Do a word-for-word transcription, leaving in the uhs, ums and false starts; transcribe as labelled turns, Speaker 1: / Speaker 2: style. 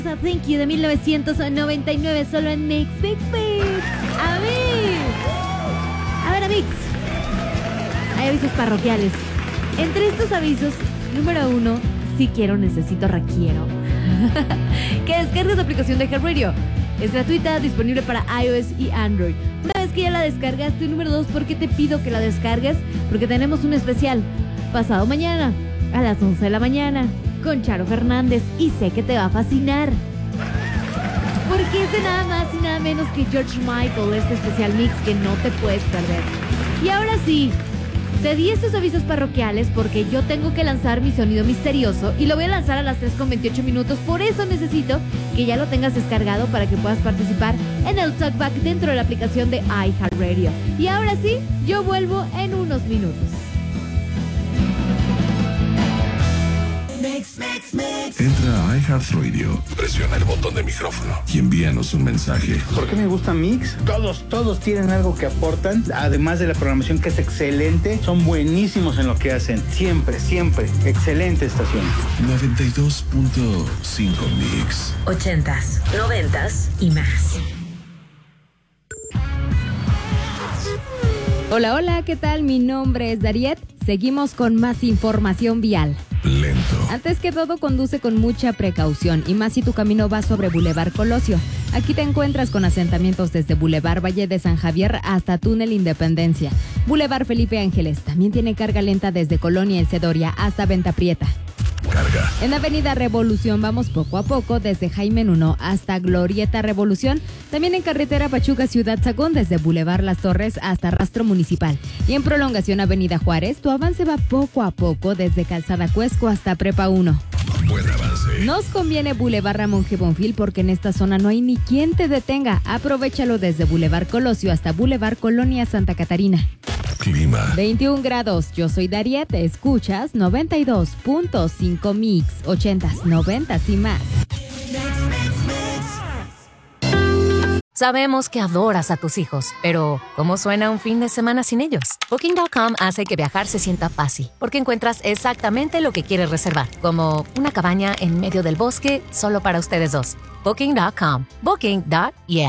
Speaker 1: Thank You de mil novecientos noventa y nueve, solo en Mix, Mix, Mix. A ver, a ver, Mix. Hay avisos parroquiales. Entre estos avisos, número uno, si quiero, necesito, requiero. Que descargues la aplicación de Heart Radio. Es gratuita, disponible para iOS y Android. Una vez que ya la descargaste, número dos, ¿por qué te pido que la descargues? Porque tenemos un especial pasado mañana a las once de la mañana con Charo Fernández y sé que te va a fascinar. Porque es de nada más y nada menos que George Michael, este especial mix que no te puedes perder. Y ahora sí, te di estos avisos parroquiales porque yo tengo que lanzar mi sonido misterioso y lo voy a lanzar a las tres con veintiocho minutos. Por eso necesito que ya lo tengas descargado para que puedas participar en el Talkback dentro de la aplicación de iHeartRadio. Y ahora sí, yo vuelvo en unos minutos.
Speaker 2: Mix, mix, mix. Entra a iHeartRadio, presiona el botón de micrófono y envíanos un mensaje.
Speaker 3: ¿Por qué me gusta Mix? Todos, todos tienen algo que aportan, además de la programación que es excelente, son buenísimos en lo que hacen. Siempre, siempre, excelente estación.
Speaker 2: noventa y dos punto cinco Mix.
Speaker 4: Ochentas, noventas y más.
Speaker 5: Hola, hola, ¿qué tal? Mi nombre es Dariet. Seguimos con más información vial.
Speaker 2: Lento.
Speaker 5: Antes que todo, conduce con mucha precaución y más si tu camino va sobre Boulevard Colosio. Aquí te encuentras con asentamientos desde Boulevard Valle de San Javier hasta Túnel Independencia. Boulevard Felipe Ángeles también tiene carga lenta desde Colonia El Cedoria hasta Venta Prieta.
Speaker 2: Carga.
Speaker 5: En Avenida Revolución vamos poco a poco desde Jaime Nuno hasta Glorieta Revolución. También en carretera Pachuca Ciudad Sagún desde Boulevard Las Torres hasta Rastro Municipal. Y en prolongación Avenida Juárez, tu avance va poco a poco desde Calzada Cuesco hasta Prepa uno.
Speaker 2: Buen avance.
Speaker 5: Nos conviene Boulevard Ramón G. Bonfil porque en esta zona no hay ni quien te detenga. Aprovechalo desde Boulevard Colosio hasta Boulevard Colonia Santa Catarina.
Speaker 2: Clima.
Speaker 5: veintiún grados. Yo soy Dariet. Te escuchas noventa y dos punto cinco Mix. ochentas, noventas y más.
Speaker 4: Sabemos que adoras a tus hijos, pero ¿cómo suena un fin de semana sin ellos? Booking punto com hace que viajar se sienta fácil, porque encuentras exactamente lo que quieres reservar, como una cabaña en medio del bosque solo para ustedes dos. Booking punto com. Booking. Yeah.